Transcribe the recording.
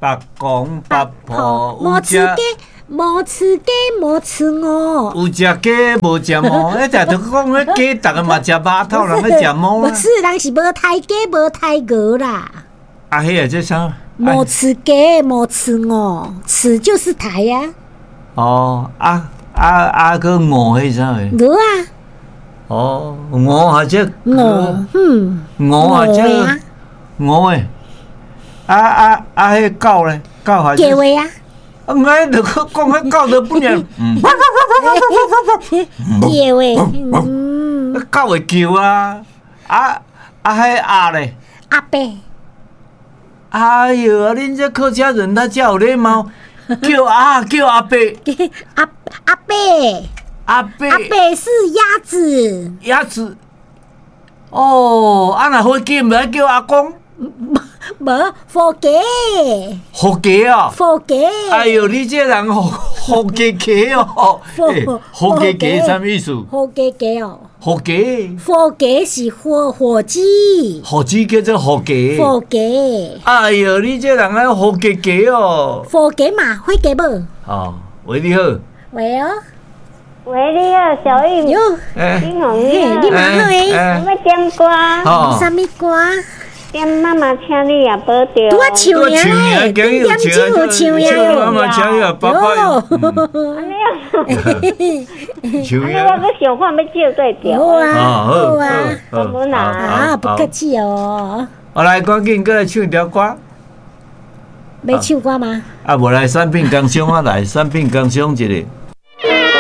八公八婆无吃鸡，无吃鸡，无吃鹅。 有食鸡无食毛，迄只就讲迄鸡，逐个嘛食肉头，人咧食毛啊。 不是，人是无刣鸡，无刣鹅啦。 啊，迄个这啥？ 无吃鸡，无吃鹅，吃就是刣呀。 哦，个鹅迄啥个？ 鹅啊。 哦，鹅或者鹅， 鹅或者鹅诶。迄狗咧，狗还是？ 鸡话啊。 我就讲迄狗都不能。 鸡话， 狗会叫啊，迄鸭咧。 阿伯。 哎哟，恁这客家人他叫有礼貌，叫阿伯。 阿伯。阿伯是鸭子。 鸭子。哦，若火鸡唔爱叫阿公。 无火鸡。 火鸡啊！ 火鸡。 哎哟，你这人火鸡哦！火鸡什么意思？ 火鸡哦。 火鸡。 火鸡是火鸡。 火鸡叫做火鸡。 火鸡。 哎哟，你这人啊火鸡哦！ 火鸡嘛，火鸡无？ 哦，喂，你好。 喂哦。 喂，你好，小玉。 哟。 金红你好。 你蛮好诶。 我要点歌。 哦。 什么歌？ 点妈妈，请你也保重。 拄啊唱呀，点酒有唱呀。 妈妈请你也爸爸哟。 安尼啊， 唱呀。 我搁想看要借对调。 好啊，好啊。 感恩啊。 不客气哦。 我来，赶紧过来唱条歌。 要唱歌吗？ 啊，无来产品工商啊，来产品工商一个。